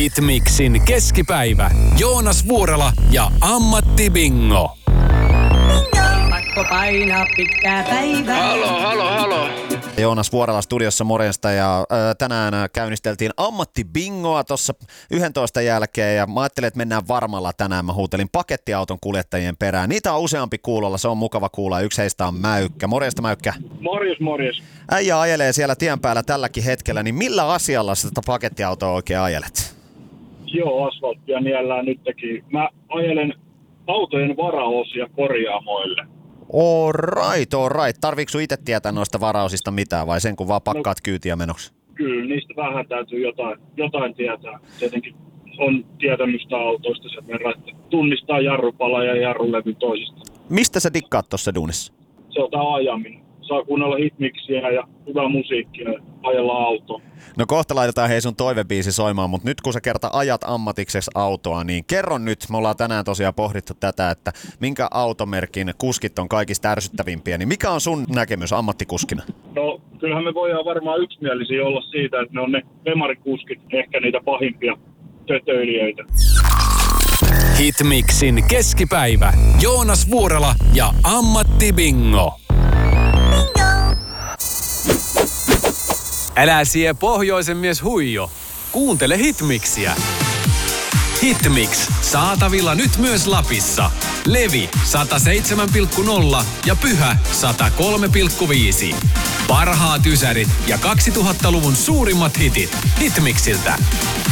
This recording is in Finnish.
Hitmixin keskipäivä. Joonas Vuorela ja Ammatti Bingo. Pakko painaa pitkää päivää. Halo. Joonas Vuorela studiossa, morjesta, ja tänään käynnisteltiin ammattibingoa tuossa 11 jälkeen, ja mä ajattelin, että mennään varmalla tänään. Mä huutelin pakettiauton kuljettajien perään. Niitä on useampi kuulolla, se on mukava kuulla. Yksi heistä on Mäykkä. Morjesta, Mäykkä. Morjes. Äijä ajelee siellä tien päällä tälläkin hetkellä, niin millä asialla sä tätä pakettiautoa oikein ajelet? Joo, asfalttia niellään nytkin. Mä ajelen autojen varaosia korjaamoille. All right. Tarviiko sun itse tietää noista varaosista mitään, vai sen kun vaan pakkaat kyytiä menoksi? Kyllä, niistä vähän täytyy jotain tietää. Tietenkin on tietämystä autoista sen verran, että tunnistaa jarrupala ja jarrulevy toisista. Mistä sä dikkaat tuossa duunissa? Se on tää ajaminen. Saa kuunnella hitmixiä ja hyvää musiikkia ja ajella autoa. No kohta laitetaan hei sun toivebiisi soimaan, mutta nyt kun sä kerta ajat ammatikseksi autoa, niin kerro nyt, me ollaan tänään tosiaan pohdittu tätä, että minkä automerkin kuskit on kaikista ärsyttävimpiä, niin mikä on sun näkemys ammattikuskina? No, kyllähän me voidaan varmaan yksimielisiä olla siitä, että ne on ne demarikuskit ehkä niitä pahimpia tötöilijöitä. Hitmixin keskipäivä. Joonas Vuorela ja Ammatti Bingo. Älä sie pohjoisen mies huijo. Kuuntele Hitmixiä. Hitmix. Saatavilla nyt myös Lapissa. Levi 107,0 ja Pyhä 103,5. Parhaat ysärit ja 2000-luvun suurimmat hitit Hitmixiltä.